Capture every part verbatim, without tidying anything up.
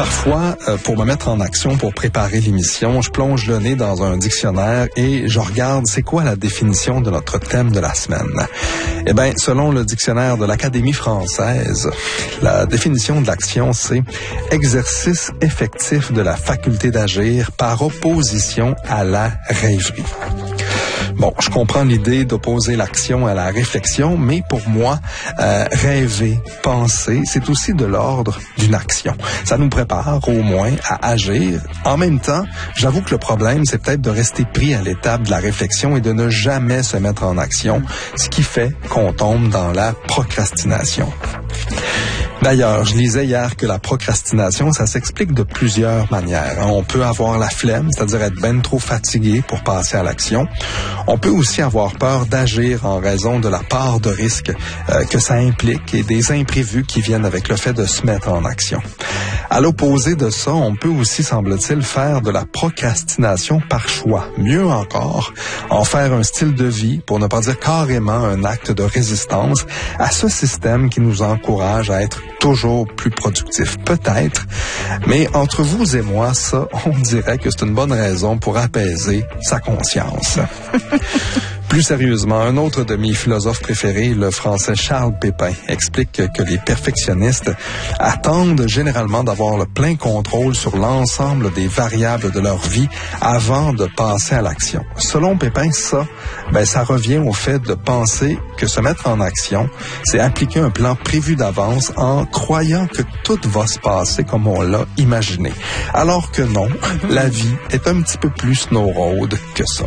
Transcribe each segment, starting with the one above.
Parfois, euh, pour me mettre en action, pour préparer l'émission, je plonge le nez dans un dictionnaire et je regarde c'est quoi la définition de notre thème de la semaine. Eh bien, selon le dictionnaire de l'Académie française, la définition de l'action, c'est « exercice effectif de la faculté d'agir par opposition à la rêverie ». Bon, je comprends l'idée d'opposer l'action à la réflexion, mais pour moi, euh, rêver, penser, c'est aussi de l'ordre d'une action. Ça nous prépare au moins à agir. En même temps, j'avoue que le problème, c'est peut-être de rester pris à l'étape de la réflexion et de ne jamais se mettre en action, ce qui fait qu'on tombe dans la procrastination. D'ailleurs, je lisais hier que la procrastination, ça s'explique de plusieurs manières. On peut avoir la flemme, c'est-à-dire être ben trop fatigué pour passer à l'action. On peut aussi avoir peur d'agir en raison de la part de risque euh, que ça implique et des imprévus qui viennent avec le fait de se mettre en action. À l'opposé de ça, on peut aussi, semble-t-il, faire de la procrastination par choix. Mieux encore, en faire un style de vie, pour ne pas dire carrément un acte de résistance à ce système qui nous encourage à être toujours plus productif. Peut-être, mais entre vous et moi, ça, on dirait que c'est une bonne raison pour apaiser sa conscience. Plus sérieusement, un autre de mes philosophes préférés, le français Charles Pépin, explique que, que les perfectionnistes attendent généralement d'avoir le plein contrôle sur l'ensemble des variables de leur vie avant de passer à l'action. Selon Pépin, ça, ben, ça revient au fait de penser que se mettre en action, c'est appliquer un plan prévu d'avance en croyant que tout va se passer comme on l'a imaginé. Alors que non, la vie est un petit peu plus snow road que ça.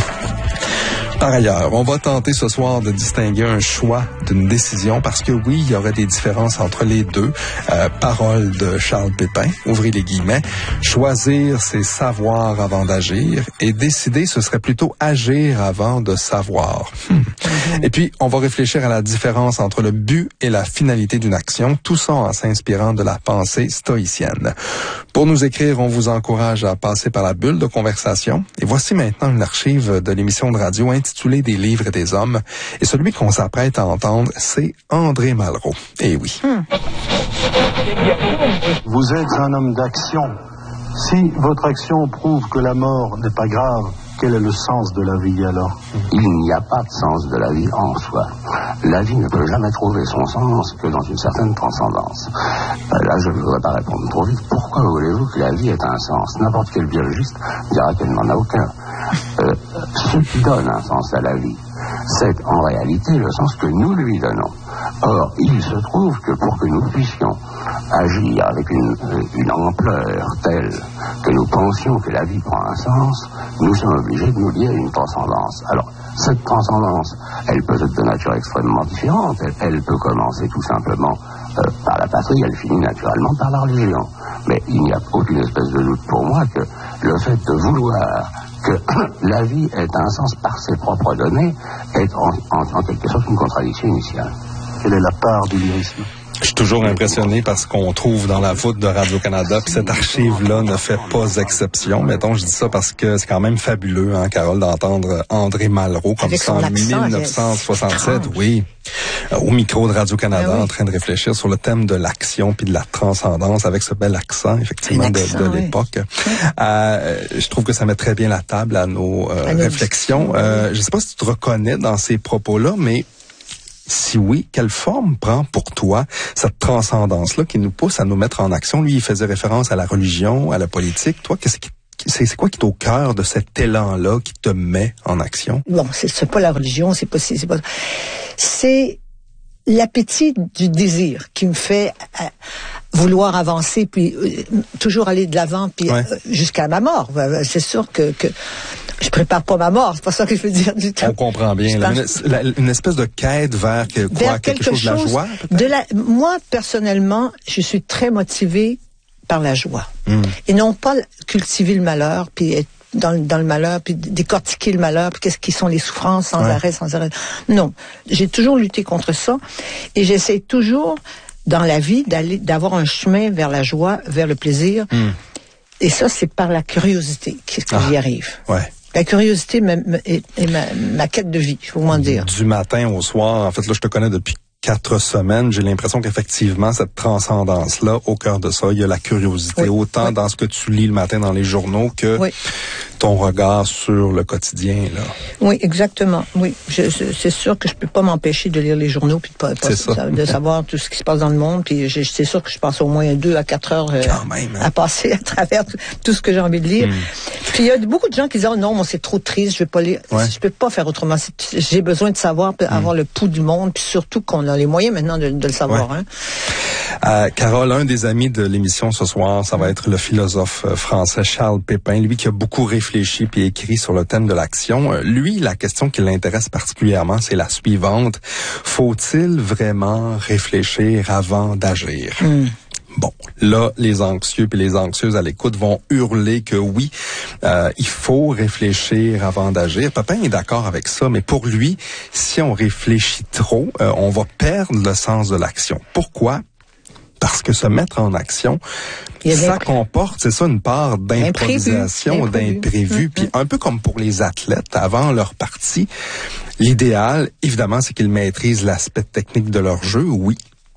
Par ailleurs, on va tenter ce soir de distinguer un choix d'une décision parce que oui, il y aurait des différences entre les deux. Euh, parole de Charles Pépin, ouvrez les guillemets. Choisir, c'est savoir avant d'agir et décider, ce serait plutôt agir avant de savoir. Hmm. Mm-hmm. Et puis, on va réfléchir à la différence entre le but et la finalité d'une action, tout ça en s'inspirant de la pensée stoïcienne. Pour nous écrire, on vous encourage à passer par la bulle de conversation. Et voici maintenant une archive de l'émission de radio intitulée intitulé Des livres et des hommes. Et celui qu'on s'apprête à entendre, c'est André Malraux. Eh oui. Hmm. Vous êtes un homme d'action. Si votre action prouve que la mort n'est pas grave, quel est le sens de la vie alors? Il n'y a pas de sens de la vie en soi. La vie ne peut jamais trouver son sens que dans une certaine transcendance. Euh, là, je ne voudrais pas répondre trop vite. Pourquoi voulez-vous que la vie ait un sens? N'importe quel biologiste dira qu'elle n'en a aucun. Euh, ce qui donne un sens à la vie, c'est en réalité le sens que nous lui donnons. Or, il se trouve que pour que nous puissions agir avec une, une ampleur telle que nous pensions que la vie prend un sens, nous sommes obligés de nous lier à une transcendance. Alors, cette transcendance, elle peut être de nature extrêmement différente. Elle, elle peut commencer tout simplement euh, par la patrie, elle finit naturellement par la religion. Mais il n'y a aucune espèce de doute pour moi que le fait de vouloir que la vie ait un sens par ses propres données est en, en, en quelque sorte une contradiction initiale. Quelle est la part du lyrisme? Je suis toujours impressionné par ce qu'on trouve dans la voûte de Radio-Canada, puis cette archive-là ne fait pas exception. Mettons, je dis ça parce que c'est quand même fabuleux, hein, Carole, d'entendre André Malraux comme ça en dix-neuf cent soixante-sept, oui, au micro de Radio-Canada, ah oui. en train de réfléchir sur le thème de l'action puis de la transcendance avec ce bel accent, effectivement, accent, de, de l'époque. Oui. Euh, je trouve que ça met très bien la table à nos euh, à réflexions. Euh, je sais pas si tu te reconnais dans ces propos-là, mais si oui, quelle forme prend pour toi cette transcendance-là qui nous pousse à nous mettre en action? Lui, il faisait référence à la religion, à la politique. Toi, qu'est-ce qui, c'est, c'est quoi qui est au cœur de cet élan-là qui te met en action? Bon, c'est, c'est pas la religion, c'est pas, c'est, c'est pas, c'est l'appétit du désir qui me fait euh, vouloir avancer puis euh, toujours aller de l'avant puis ouais. euh, jusqu'à ma mort. C'est sûr que, que je prépare pas ma mort, c'est pas ça que je veux dire du tout. On comprend bien. Là, une, la, une espèce de quête vers, que, quoi, vers quelque, quelque chose, chose de la joie, de la, moi, personnellement, je suis très motivée par la joie. Mm. Et non pas cultiver le malheur, puis être dans, dans le malheur, puis décortiquer le malheur, puis qu'est-ce qui sont les souffrances sans ouais. arrêt, sans arrêt. Non, j'ai toujours lutté contre ça. Et j'essaie toujours, dans la vie, d'aller, d'avoir un chemin vers la joie, vers le plaisir. Mm. Et ça, c'est par la curiosité que ah. j'y arrive. Ouais. La curiosité est, est ma, ma quête de vie, il faut m'en dire. Du matin au soir, en fait, là, je te connais depuis quatre semaines, j'ai l'impression qu'effectivement, cette transcendance-là, au cœur de ça, il y a la curiosité, oui. autant oui. dans ce que tu lis le matin dans les journaux que oui. ton regard sur le quotidien, là. Oui, exactement. Oui, je, c'est sûr que je peux pas m'empêcher de lire les journaux puis de, pas, pas, de savoir tout ce qui se passe dans le monde. Puis je, c'est sûr que je passe au moins deux à quatre heures euh, même, hein? à passer à travers tout, tout ce que j'ai envie de lire. Mm. Puis il y a beaucoup de gens qui disent oh non, moi c'est trop triste, je vais pas lire. Ouais. Je peux pas faire autrement. J'ai besoin de savoir, mm. avoir le pouls du monde, puis surtout qu'on a les moyens maintenant de, de le savoir. Ouais. Hein. Euh, Carole, un des amis de l'émission ce soir, ça va être le philosophe français Charles Pépin, lui qui a beaucoup réfléchi puis écrit sur le thème de l'action. Lui, la question qui l'intéresse particulièrement, c'est la suivante. Faut-il vraiment réfléchir avant d'agir? Mm. Bon, là, les anxieux puis les anxieuses à l'écoute vont hurler que oui, euh, il faut réfléchir avant d'agir. Pépin est d'accord avec ça, mais pour lui, si on réfléchit trop, euh, on va perdre le sens de l'action. Pourquoi? Parce que se mettre en action, ça comporte, c'est ça, une part d'improvisation, d'imprévu. Mm-hmm. Puis un peu comme pour les athlètes, avant leur partie, l'idéal, évidemment, c'est qu'ils maîtrisent l'aspect technique de leur jeu, oui.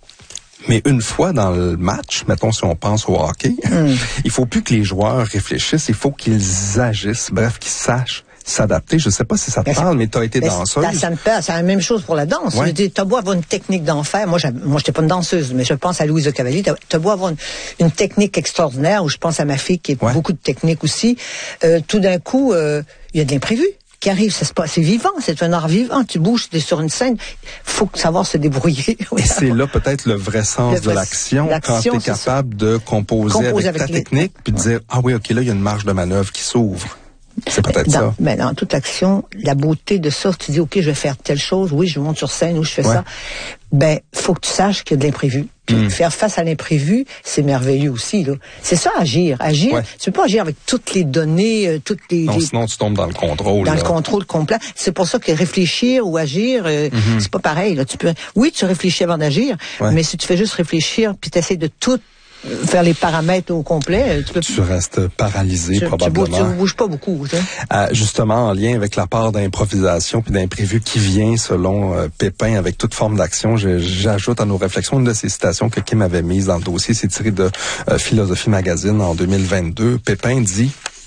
Mais une fois dans le match, mettons si on pense au hockey, mm. il faut plus que les joueurs réfléchissent, il faut qu'ils agissent, bref, qu'ils sachent s'adapter. Je sais pas si ça te ben, parle, mais tu as été ben, danseuse. Ça, ça me parle. C'est la même chose pour la danse. Ouais. Je dis, t'as beau avoir une technique d'enfer. Moi, moi, j'étais pas une danseuse, mais je pense à Louise de Cavalier. T'as, t'as beau avoir une, une technique extraordinaire, ou je pense à ma fille qui a ouais. beaucoup de technique aussi. Euh, tout d'un coup, il euh, y a de l'imprévu qui arrive. Ça se passe, c'est vivant. C'est un art vivant. Tu bouges, tu es sur une scène. Faut savoir se débrouiller. Et c'est là peut-être le vrai sens le vrai, de l'action, l'action quand tu es capable ça. de composer, composer avec, avec ta les... technique, puis de dire, ah oui, ok, là, il y a une marge de manœuvre qui s'ouvre. C'est peut-être dans, ça. Mais dans toute action, la beauté de ça, tu dis, OK, je vais faire telle chose, oui, je monte sur scène ou je fais ouais. ça. Ben, faut que tu saches qu'il y a de l'imprévu. Puis mm. faire face à l'imprévu, c'est merveilleux aussi, là. C'est ça, agir. Agir, ouais. tu peux pas agir avec toutes les données, euh, toutes les... Non, les... sinon tu tombes dans le contrôle. Dans là. le contrôle complet. C'est pour ça que réfléchir ou agir, euh, mm-hmm. c'est pas pareil, là. Tu peux... Oui, tu réfléchis avant d'agir, ouais. mais si tu fais juste réfléchir puis tu essaies de tout faire les paramètres au complet, tu peux tu restes paralysé tu, probablement. Tu bouges, tu bouges pas beaucoup. Tu sais. euh, justement, en lien avec la part d'improvisation puis d'imprévu qui vient selon euh, Pépin avec toute forme d'action, je, j'ajoute à nos réflexions une de ces citations que Kim avait mise dans le dossier. C'est tiré de euh, Philosophie Magazine en deux mille vingt-deux. Pépin dit: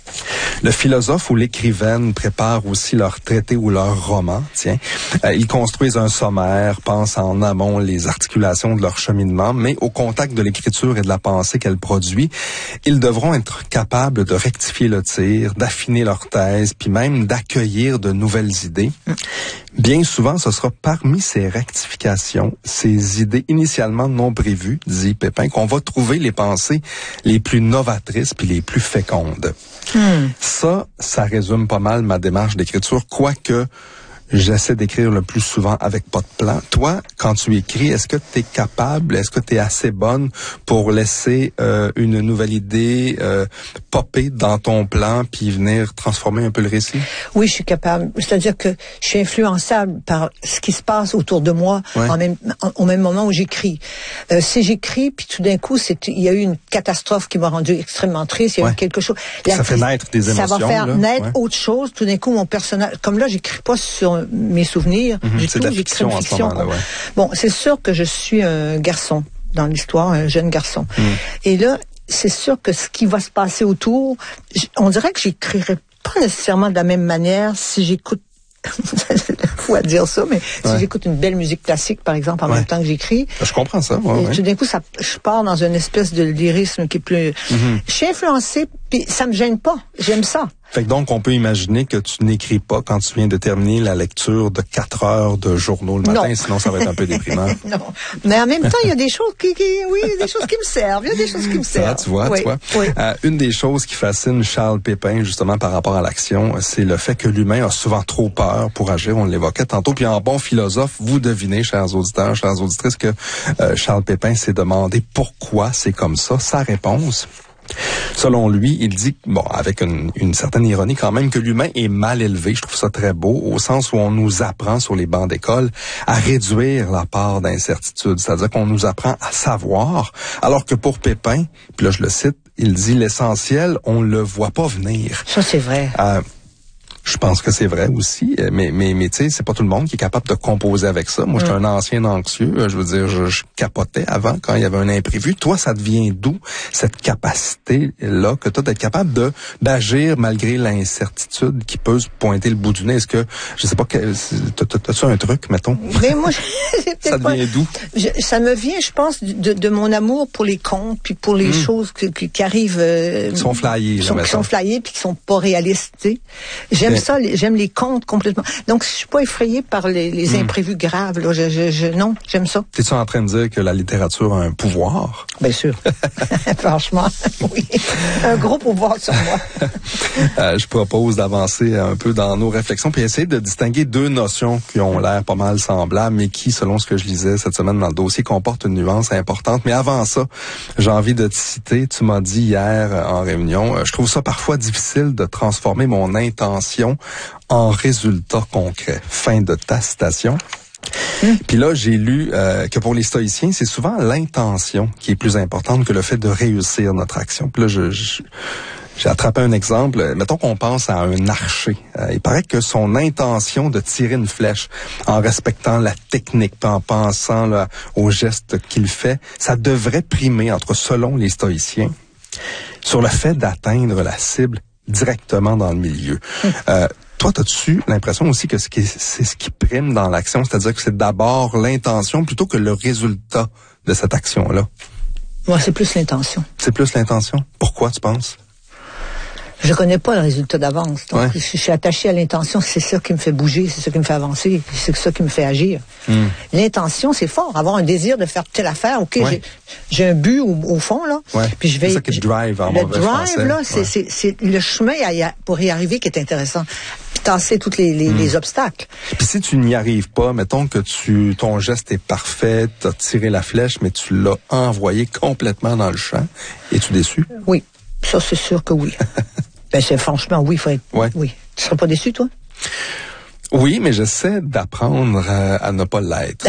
le philosophe ou l'écrivaine prépare aussi leur traité ou leur roman. Tiens, euh, ils construisent un sommaire, pensent en amont les articulations de leur cheminement, mais au contact de l'écriture et de la pensée qu'elle produit, ils devront être capables de rectifier le tir, d'affiner leur thèse, puis même d'accueillir de nouvelles idées. Bien souvent, ce sera parmi ces rectifications, ces idées initialement non prévues, dit Pépin, qu'on va trouver les pensées les plus novatrices puis les plus fécondes. Hmm. Ça, ça résume pas mal ma démarche d'écriture, quoique j'essaie d'écrire le plus souvent avec pas de plan. Toi, quand tu écris, est-ce que tu es capable, est-ce que tu es assez bonne pour laisser euh, une nouvelle idée euh, popper dans ton plan puis venir transformer un peu le récit? Oui, je suis capable. C'est-à-dire que je suis influençable par ce qui se passe autour de moi ouais. en même, en, au même moment où j'écris. Euh, si j'écris, puis tout d'un coup, c'est, il y a eu une catastrophe qui m'a rendu extrêmement triste, il y a ouais. eu quelque chose. La, ça fait naître des émotions. Ça va faire là. naître ouais. autre chose. Tout d'un coup, mon personnage, comme là, j'écris pas sur mes souvenirs, mm-hmm, du c'est tout, de la fiction, j'écris une fiction. En ce moment-là, ouais. Bon, c'est sûr que je suis un garçon dans l'histoire, un jeune garçon. Mm. Et là, c'est sûr que ce qui va se passer autour, on dirait que j'écrirais pas nécessairement de la même manière si j'écoute faut dire ça, mais ouais. si j'écoute une belle musique classique, par exemple, en ouais. même temps que j'écris. Je comprends ça. Ouais, et ouais. tout d'un coup, ça, je pars dans une espèce de lyrisme qui est plus... Mm-hmm. Je suis influencée, puis ça me gêne pas. J'aime ça. Fait que donc, on peut imaginer que tu n'écris pas quand tu viens de terminer la lecture de quatre heures de journaux le matin, non. sinon ça va être un peu déprimant. Non. Mais en même temps, il y a des choses qui, qui oui, il y a des choses qui me servent. Il y a des choses qui me servent. Ah, tu vois, oui. tu vois. Oui. Euh, une des choses qui fascine Charles Pépin, justement, par rapport à l'action, c'est le fait que l'humain a souvent trop peur pour agir. On l'évoquait tantôt. Puis en bon philosophe, vous devinez, chers auditeurs, chères auditrices, que euh, Charles Pépin s'est demandé pourquoi c'est comme ça. Sa réponse... Selon lui, il dit, bon, avec une, une certaine ironie quand même, que l'humain est mal élevé. Je trouve ça très beau, au sens où on nous apprend sur les bancs d'école à réduire la part d'incertitude. C'est-à-dire qu'on nous apprend à savoir, alors que pour Pépin, puis là je le cite, il dit l'essentiel, on le voit pas venir. Ça c'est vrai. Euh, Je Je pense que c'est vrai aussi, mais mais mais tu sais, c'est pas tout le monde qui est capable de composer avec ça. Moi, mm. j'étais un ancien anxieux, je veux dire, je, je capotais avant quand il y avait un imprévu. Toi, ça devient d'où cette capacité-là que toi d'être capable de d'agir malgré l'incertitude qui peut se pointer le bout du nez? Est-ce que, je sais pas, t'as-tu un truc, mettons? Mais moi, ça devient d'où? Je, ça me vient, je pense, de, de mon amour pour les contes, puis pour les mm. choses qui, qui, qui arrivent... Euh, qui sont flyées. Sont, qui sont flyées, puis qui sont pas réalistes, tu sais. J'aime Mais... ça, les, j'aime les contes complètement. Donc, je suis pas effrayée par les, les mm. imprévus graves, là. Je, je, je, non, j'aime ça. T'es-tu en train de dire que la littérature a un pouvoir? Bien sûr. Franchement, oui. Un gros pouvoir sur moi. euh, je propose d'avancer un peu dans nos réflexions, puis essayer de distinguer deux notions qui ont l'air pas mal semblables, mais qui, selon ce que je lisais cette semaine dans le dossier, comportent une nuance importante. Mais avant ça, j'ai envie de te citer, tu m'as dit hier en réunion, je trouve ça parfois difficile de transformer mon intention en résultat concret. Fin de ta citation. Mmh. Puis là, j'ai lu euh, que pour les stoïciens, c'est souvent l'intention qui est plus importante que le fait de réussir notre action. Puis là, je... je J'ai attrapé un exemple. Mettons qu'on pense à un archer. Euh, il paraît que son intention de tirer une flèche en respectant la technique, en pensant là, aux gestes qu'il fait, ça devrait primer, entre selon les stoïciens, sur le fait d'atteindre la cible directement dans le milieu. Mmh. Euh, toi, as-tu l'impression aussi que c'est ce qui prime dans l'action, c'est-à-dire que c'est d'abord l'intention plutôt que le résultat de cette action-là? Moi, c'est plus l'intention. C'est plus l'intention? Pourquoi, tu penses? Je connais pas le résultat d'avance. Donc, ouais. je suis attachée à l'intention. C'est ça qui me fait bouger, c'est ça qui me fait avancer, c'est ça qui me fait agir. Mm. L'intention, c'est fort. Avoir un désir de faire telle affaire. Ok, ouais. j'ai, j'ai un but au, au fond là. Ouais. Puis je vais. C'est ça qui te drive en le mauvais drive français. là, c'est, ouais. c'est, c'est le chemin à y a, pour y arriver qui est intéressant. Tasser tous les, les, mm. les obstacles. Puis si tu n'y arrives pas, mettons que tu ton geste est parfait, tu as tiré la flèche, mais tu l'as envoyé complètement dans le champ, es-tu déçu? Oui, ça c'est sûr que oui. Ben c'est franchement oui, faut être, ouais. oui. Tu serais pas déçu toi? Oui, mais j'essaie d'apprendre à, à ne pas l'être.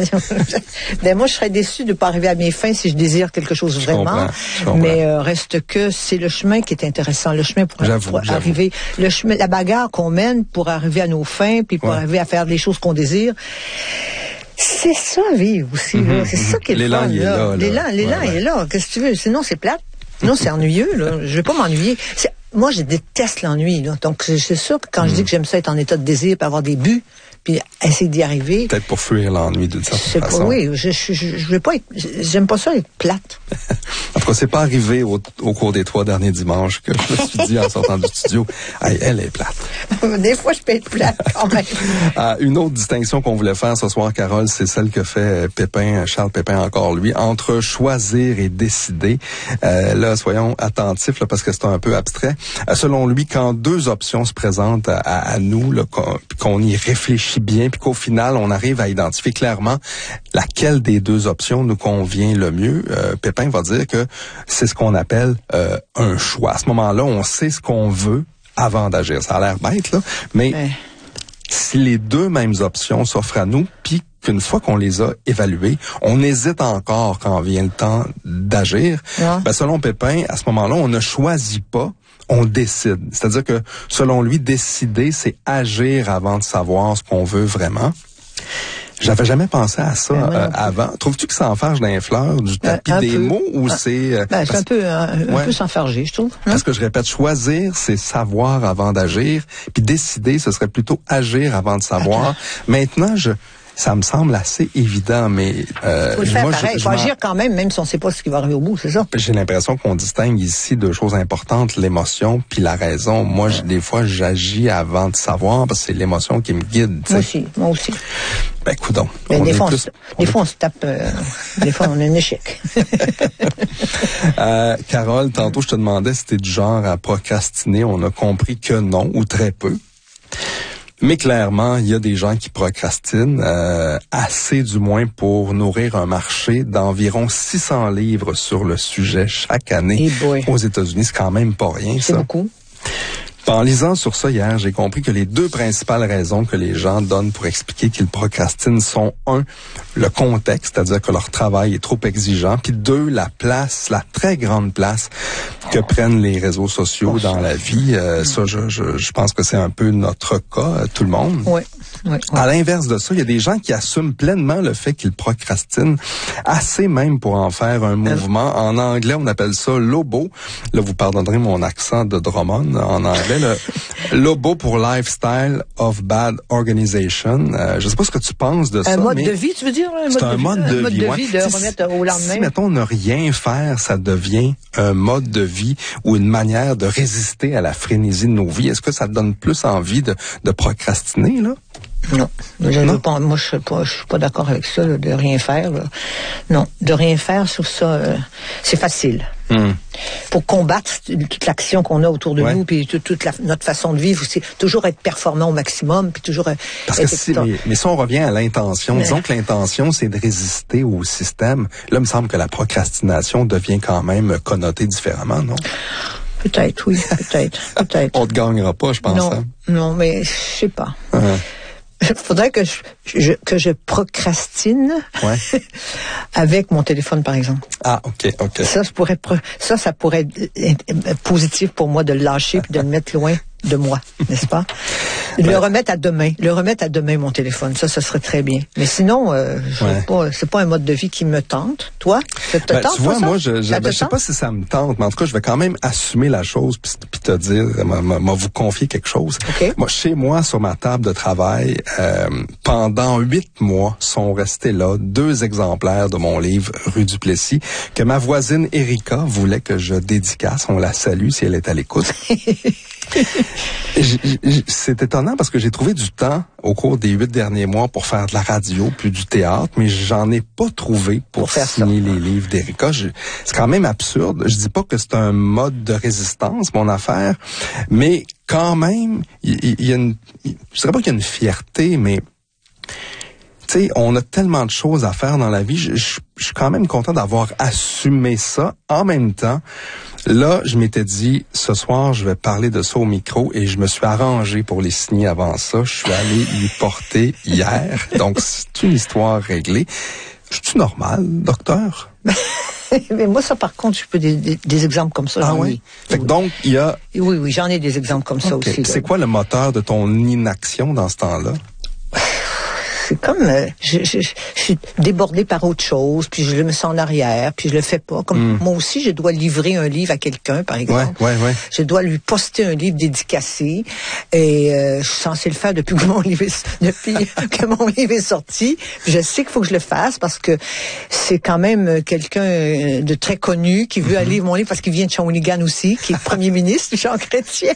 Ben moi, je serais déçue de ne pas arriver à mes fins si je désire quelque chose je vraiment. Comprends, je comprends. Mais euh, reste que c'est le chemin qui est intéressant, le chemin pour, j'avoue, pour j'avoue. arriver, le chemin, la bagarre qu'on mène pour arriver à nos fins, puis pour ouais. arriver à faire les choses qu'on désire. C'est ça vivre aussi. Mm-hmm, là. C'est mm-hmm. ça qui est le l'élan, fun. Il est là, là. L'élan, l'élan ouais, ouais. est là. Qu'est-ce que tu veux? Sinon, c'est plate. Sinon, c'est ennuyeux. Là. Je vais pas m'ennuyer. C'est... Moi, je déteste l'ennui. Là. Donc, c'est sûr que quand mmh. je dis que j'aime ça être en état de désir, puis avoir des buts, puis essayer d'y arriver. Peut-être pour fuir l'ennui d'une certaine c'est façon. Pas, oui, je, je, je, je vais pas être, j'aime pas ça être plate. En tout cas, c'est pas arrivé au, au cours des trois derniers dimanches que je me suis dit en sortant du studio, hey, elle est plate. Des fois, je peux être plate quand même. euh, une autre distinction qu'on voulait faire ce soir, Carole, c'est celle que fait Pépin, Charles Pépin encore lui, entre choisir et décider. Euh, là, soyons attentifs là, parce que c'est un peu abstrait. Euh, selon lui, quand deux options se présentent à, à, à nous, là, qu'on, qu'on y réfléchit bien, puis qu'au final, on arrive à identifier clairement laquelle des deux options nous convient le mieux, euh, Pépin va dire que c'est ce qu'on appelle euh, un choix. À ce moment-là, on sait ce qu'on veut avant d'agir. Ça a l'air bête, là, mais ouais. si les deux mêmes options s'offrent à nous, puis qu'une fois qu'on les a évaluées, on hésite encore quand vient le temps d'agir, ouais. ben selon Pépin, à ce moment-là, on ne choisit pas, on décide. C'est-à-dire que, selon lui, décider, c'est agir avant de savoir ce qu'on veut vraiment. J'avais jamais pensé à ça ben, euh, avant. Trouves-tu que ça enfarge dans les fleurs du tapis euh, des peu. mots ou ah, c'est... Euh, ben, c'est un peu, un, ouais. un peu s'enfarger, je trouve. Hein? Parce que je répète, choisir, c'est savoir avant d'agir. Puis décider, ce serait plutôt agir avant de savoir. Attends. Maintenant, je... Ça me semble assez évident, mais... Euh, faut le faire moi, pareil. Il faut agir quand même, même si on ne sait pas ce qui va arriver au bout, c'est ça? J'ai l'impression qu'on distingue ici deux choses importantes, l'émotion puis la raison. Moi, ouais. des fois, j'agis avant de savoir parce que c'est l'émotion qui me guide. T'sais. Moi aussi, moi aussi. Ben, coudonc. Mais des fois, plus, on, des fois, on se tape... Euh, des fois, on a un échec. euh, Carole, tantôt, je te demandais si t'es du genre à procrastiner. On a compris que non, ou très peu. Mais clairement, il y a des gens qui procrastinent, euh, assez du moins pour nourrir un marché d'environ six cents livres sur le sujet chaque année hey aux États-Unis. C'est quand même pas rien, c'est ça. Beaucoup. En lisant sur ça hier, j'ai compris que les deux principales raisons que les gens donnent pour expliquer qu'ils procrastinent sont, un, le contexte, c'est-à-dire que leur travail est trop exigeant, puis deux, la place, la très grande place que prennent les réseaux sociaux dans la vie. Euh, ça, je, je, je pense que c'est un peu notre cas, tout le monde. Oui. Oui, oui. À l'inverse de ça, il y a des gens qui assument pleinement le fait qu'ils procrastinent, assez même pour en faire un mouvement. En anglais, on appelle ça lobo. Là, vous pardonnerez mon accent de Drummond en anglais. Le lobo pour Lifestyle of Bad Organization. Euh, je sais pas ce que tu penses de ça. Un mode mais de vie, tu veux dire? Un c'est mode un de mode vie, de un mode vie. de Ouais. vie de remettre au lendemain. Si, mettons, ne rien faire, ça devient un mode de vie ou une manière de résister à la frénésie de nos vies. Est-ce que ça te donne plus envie de, de procrastiner, là? Non, je non? Veux pas, moi je suis pas, je suis pas d'accord avec ça, là, de rien faire. Là. Non, de rien faire sur ça, euh, c'est facile. Mm. Pour combattre toute l'action qu'on a autour de ouais. nous, puis toute, toute la, notre façon de vivre, c'est toujours être performant au maximum, puis toujours. Parce que si, mais, mais si on revient à l'intention, mais... disons que l'intention c'est de résister au système. Là, il me semble que la procrastination devient quand même connotée différemment, non? Peut-être, oui, peut-être, peut-être. On te gagnera pas, je pense. Non, hein? non, mais je sais pas. Uh-huh. Il faudrait que je, je, que je procrastine ouais. avec mon téléphone, par exemple. Ah, OK, OK. Ça, ça pourrait, ça, ça pourrait être positif pour moi de le lâcher puis de le mettre loin de moi, n'est-ce pas? Le ouais. remettre à demain. Le remettre à demain, mon téléphone. Ça, ça serait très bien. Mais sinon, euh, je ouais. pas, c'est pas un mode de vie qui me tente. Toi? Ça te ben, tente, tu vois, toi, ça? moi, je, je, ben, je sais pas si ça me tente, mais en tout cas, je vais quand même assumer la chose puis, puis te dire, m'a vous confier quelque chose. Okay. Moi, chez moi, sur ma table de travail, euh, pendant huit mois, sont restés là deux exemplaires de mon livre Rue du Plessis que ma voisine Erika voulait que je dédicace. On la salue si elle est à l'écoute. C'est étonnant parce que j'ai trouvé du temps au cours des huit derniers mois pour faire de la radio puis du théâtre, mais j'en ai pas trouvé pour, pour faire signer ça. Les livres d'Erika. C'est quand même absurde. Je dis pas que c'est un mode de résistance, mon affaire, mais quand même, il y, y, y a une, je dirais pas qu'il y a une fierté, mais tu sais, on a tellement de choses à faire dans la vie. Je, je, je suis quand même content d'avoir assumé ça. En même temps, là, je m'étais dit, ce soir, je vais parler de ça au micro et je me suis arrangé pour les signer avant ça. Je suis allé y porter hier. Donc, c'est une histoire réglée. Je suis normal, docteur? Mais moi, ça, par contre, je peux des, des, des exemples comme ça. Ah oui? Ai. Fait que oui. donc, il y a... Oui, oui, j'en ai des exemples comme ça okay. aussi. C'est quoi le moteur de ton inaction dans ce temps-là? C'est comme euh, je, je, je suis débordée par autre chose, puis je me sens en arrière, puis je le fais pas. Comme mm. moi aussi, je dois livrer un livre à quelqu'un, par exemple. Ouais, ouais, ouais. Je dois lui poster un livre dédicacé, et euh, je suis censée le faire depuis que mon livre est, depuis que mon livre est sorti. Je sais qu'il faut que je le fasse parce que c'est quand même quelqu'un de très connu qui veut mm-hmm. aller lire mon livre parce qu'il vient de Shawinigan aussi, qui est premier ministre Jean Chrétien.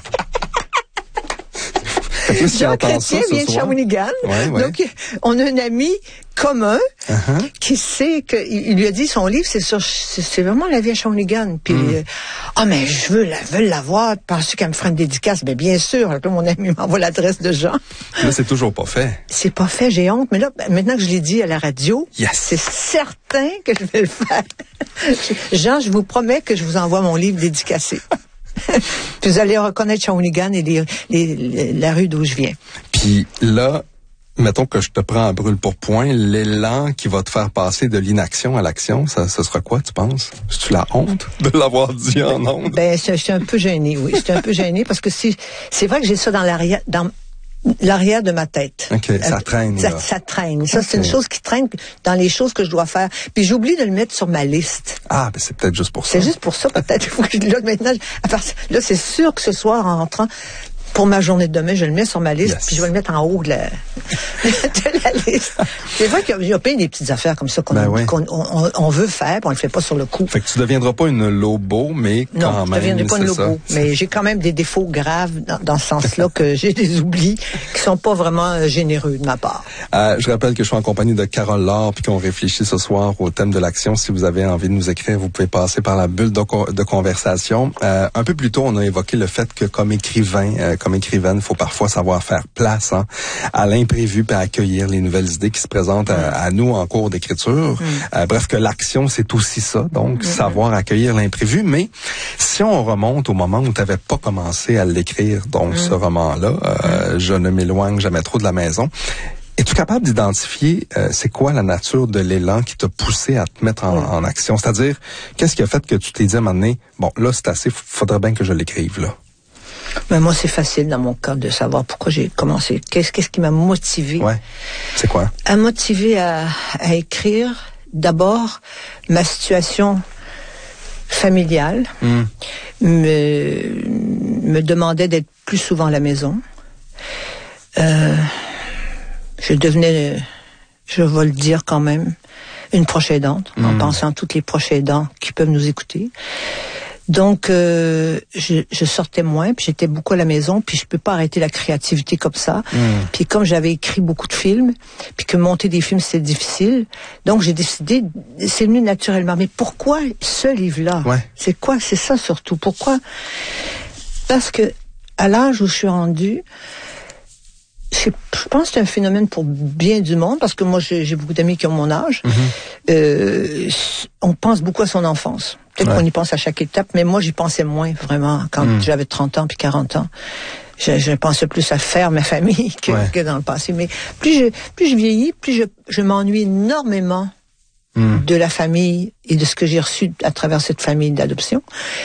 Jean Chrétien vient de Shawinigan. Ouais, ouais. Donc, on a un ami commun uh-huh. qui sait que il lui a dit son livre, c'est sur, c'est vraiment la vie à Shawinigan. Puis, mm. euh, ah, mais je veux la, veux l'avoir. Penses-tu qu'elle me fera une dédicace? Ben, bien sûr. Alors, mon ami m'envoie l'adresse de Jean. Là, c'est toujours pas fait. C'est pas fait, j'ai honte. Mais là, maintenant que je l'ai dit à la radio, yes. c'est certain que je vais le faire. Jean, je vous promets que je vous envoie mon livre dédicacé. Puis vous allez reconnaître Shawinigan et les, les, les, la rue d'où je viens. Puis là, mettons que je te prends à brûle pour point, l'élan qui va te faire passer de l'inaction à l'action, ça, ça sera quoi, tu penses? C'est-tu la honte de l'avoir dit en honte? Ben, je suis un peu gênée, oui. Je suis un peu gênée parce que c'est, c'est vrai que j'ai ça dans l'arrière, dans l'arrière de ma tête. OK, ça traîne. Ça, ça traîne. Ça, okay. C'est une chose qui traîne dans les choses que je dois faire. Puis j'oublie de le mettre sur ma liste. Ah, ben c'est peut-être juste pour ça. C'est juste pour ça, peut-être. Il faut que je, là, maintenant, à part, là, c'est sûr que ce soir, en rentrant, pour ma journée de demain, je le mets sur ma liste, yes. Puis je vais le mettre en haut de la, de la liste. C'est vrai qu'il y a plein des petites affaires comme ça qu'on, ben oui. qu'on on, on veut faire, puis on le fait pas sur le coup. Fait que tu deviendras pas une lobo, mais non, quand même. Non, je deviendrai pas une lobo. Ça. Mais j'ai quand même des défauts graves dans, dans ce sens-là, que j'ai des oublis qui sont pas vraiment euh, généreux de ma part. Euh, je rappelle que je suis en compagnie de Carole Laure, puis qu'on réfléchit ce soir au thème de l'action. Si vous avez envie de nous écrire, vous pouvez passer par la bulle de, de conversation. Euh, un peu plus tôt, on a évoqué le fait que comme écrivain, euh, comme écrivaine, il faut parfois savoir faire place hein, à l'imprévu et à accueillir les nouvelles idées qui se présentent à, à nous en cours d'écriture. Mm. Euh, bref, que l'action, c'est aussi ça, donc mm. savoir accueillir l'imprévu. Mais si on remonte au moment où tu n'avais pas commencé à l'écrire, donc mm. ce roman-là, euh, mm. Je ne m'éloigne jamais trop de la maison, es-tu capable d'identifier euh, c'est quoi la nature de l'élan qui t'a poussé à te mettre en, oui. en action? C'est-à-dire, qu'est-ce qui a fait que tu t'es dit à un moment donné, bon, là, c'est assez, faudrait bien que je l'écrive, là? Ben moi, c'est facile dans mon cas de savoir pourquoi j'ai commencé. Qu'est-ce, qu'est-ce qui m'a motivé? Ouais. C'est quoi? À motiver à, à écrire, d'abord, ma situation familiale mm. me, me demandait d'être plus souvent à la maison. Euh... Je devenais, je vais le dire quand même, une proche aidante, mmh. en pensant à toutes les proches aidants qui peuvent nous écouter. Donc, euh, je, je sortais moins, puis j'étais beaucoup à la maison, puis je peux pas arrêter la créativité comme ça. Mmh. Puis comme j'avais écrit beaucoup de films, puis que monter des films, c'était difficile, donc j'ai décidé, c'est venu naturellement. Mais pourquoi ce livre-là? Ouais. C'est quoi? C'est ça surtout. Pourquoi? Parce que, à l'âge où je suis rendue, Je pense que c'est un phénomène pour bien du monde, parce que moi, j'ai, j'ai beaucoup d'amis qui ont mon âge. Mm-hmm. Euh, on pense beaucoup à son enfance. Peut-être ouais. qu'on y pense à chaque étape, mais moi, j'y pensais moins, vraiment, quand mm. j'avais trente ans puis quarante ans. Je, je pensais plus à faire ma famille que, ouais. que dans le passé. Mais plus je, plus je vieillis, plus je, je m'ennuie énormément mm. de la famille et de ce que j'ai reçu à travers cette famille d'adoption.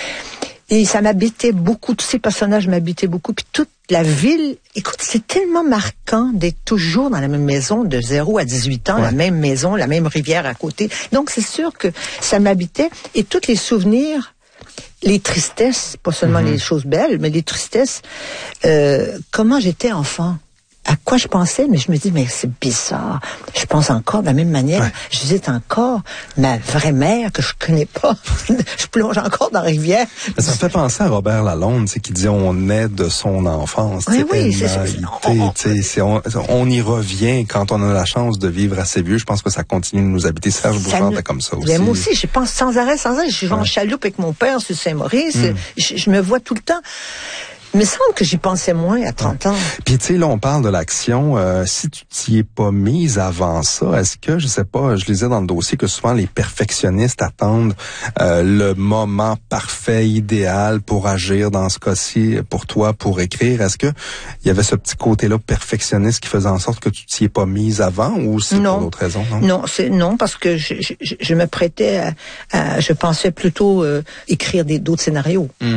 Et ça m'habitait beaucoup, tous ces personnages m'habitaient beaucoup, puis toute la ville, écoute, c'est tellement marquant d'être toujours dans la même maison, de zéro à dix-huit ans, ouais. la même maison, la même rivière à côté. Donc c'est sûr que ça m'habitait, et tous les souvenirs, les tristesses, pas seulement mm-hmm. les choses belles, mais les tristesses, euh, comment j'étais enfant. À quoi je pensais, mais je me dis, mais c'est bizarre. Je pense encore de la même manière. Ouais. Je visite encore ma vraie mère que je connais pas. Je plonge encore dans la rivière. Mais ça me fait penser à Robert Lalonde, tu sais, qui dit on est de son enfance. Oui, oui, c'est ça. On, on, on y revient quand on a la chance de vivre assez vieux. Je pense que ça continue de nous habiter. Serge Bouchard était comme ça aussi. Mais moi aussi, je pense sans arrêt, sans arrêt. Je vais ouais. en chaloupe avec mon père sur Saint-Maurice. Mm. Je, je me vois tout le temps. Il me semble que j'y pensais moins à trente ans. Puis tu sais, là, on parle de l'action. Euh, si tu t'y es pas mise avant ça, est-ce que, je sais pas, je lisais dans le dossier que souvent les perfectionnistes attendent euh, le moment parfait, idéal pour agir dans ce cas-ci, pour toi, pour écrire. Est-ce que il y avait ce petit côté-là perfectionniste qui faisait en sorte que tu t'y es pas mise avant, ou c'est non. pour d'autres raisons? Non, non, c'est non parce que je, je, je me prêtais à, à je pensais plutôt euh, écrire des d'autres scénarios. Mm.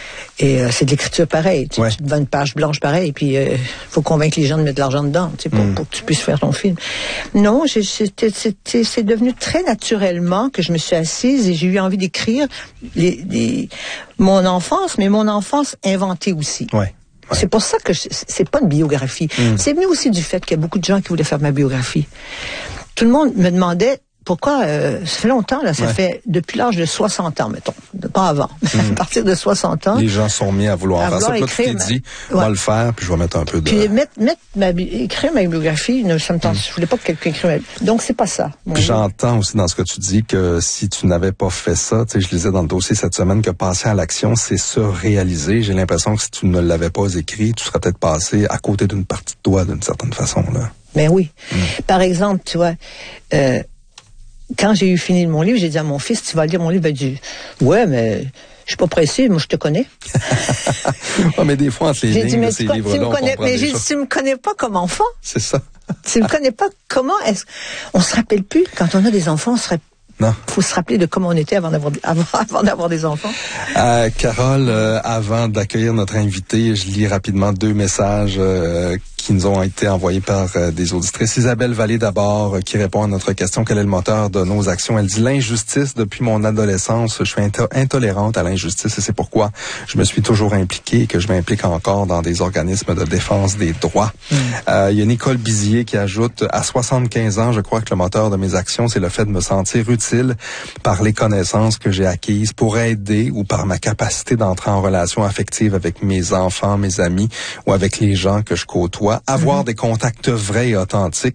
Et euh, c'est de l'écriture pareille. Tu, ouais. tu te vends une page blanche pareille, puis il euh, faut convaincre les gens de mettre de l'argent dedans, tu sais, pour, mm. pour que tu puisses faire ton film. Non, j'ai, c'était, c'était, c'est devenu très naturellement que je me suis assise et j'ai eu envie d'écrire les, les, mon enfance, mais mon enfance inventée aussi. Ouais. Ouais. C'est pour ça que je, c'est pas une biographie. Mm. C'est venu aussi du fait qu'il y a beaucoup de gens qui voulaient faire ma biographie. Tout le monde me demandait pourquoi, euh, ça fait longtemps, là, ça ouais. fait depuis l'âge de soixante ans, mettons, pas avant, mmh. à partir de soixante ans. Les gens sont mis à vouloir à faire vouloir ça, puis là, tu t'es dit, on ouais. va le faire, puis je vais mettre un peu de... Puis mettre, mettre ma, écrire ma biographie, ça me tente, mmh. je voulais pas que quelqu'un écrive ma... Donc c'est pas ça. Puis j'entends aussi dans ce que tu dis que si tu n'avais pas fait ça, tu sais, je lisais dans le dossier cette semaine que passer à l'action, c'est se réaliser. J'ai l'impression que si tu ne l'avais pas écrit, tu serais peut-être passé à côté d'une partie de toi, d'une certaine façon, là. Ben oui. Mmh. Par exemple, tu vois... Euh, quand j'ai eu fini mon livre, j'ai dit à mon fils, tu vas lire mon livre? Il a dit, ouais, mais je suis pas pressé, moi je te connais. ouais, mais des fois, entre les j'ai lignes dit, mais de ces tu, livres-là, tu on connais, comprend mais des j'ai choses. dit, tu me connais pas comme enfant. C'est ça. Tu me connais pas comment est-ce... On se rappelle plus, quand on a des enfants, on se rappelle... Non. Faut se rappeler de comment on était avant d'avoir avant, avant d'avoir des enfants. Euh, Carole, euh, avant d'accueillir notre invité, je lis rapidement deux messages euh, qui nous ont été envoyés par euh, des auditrices. Isabelle Vallée d'abord, euh, qui répond à notre question, quel est le moteur de nos actions? Elle dit, l'injustice, depuis mon adolescence, je suis into- intolérante à l'injustice et c'est pourquoi je me suis toujours impliquée et que je m'implique encore dans des organismes de défense des droits. Mm. Euh, il y a Nicole Bizier qui ajoute, à soixante-quinze ans, je crois que le moteur de mes actions, c'est le fait de me sentir utile par les connaissances que j'ai acquises pour aider ou par ma capacité d'entrer en relation affective avec mes enfants, mes amis ou avec les gens que je côtoie. Avoir mm-hmm. des contacts vrais et authentiques